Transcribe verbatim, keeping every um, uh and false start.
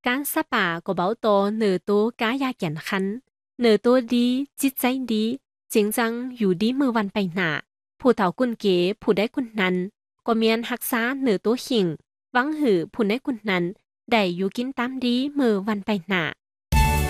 การสปาก็เบาตัวเหนือตัวกายาแก่นคันเหนือตัวดีจิตใจดีจริงจังอยู่ดีมือวันไปหนาผู้เฒ่ากุนเก๋ผู้ได้กุนนั้นก็เมียนหักษาเหนือตัวหิ่งหวังหือผู้ได้กุนนั้นได้อยู่กินตามดีมือวันไปหนา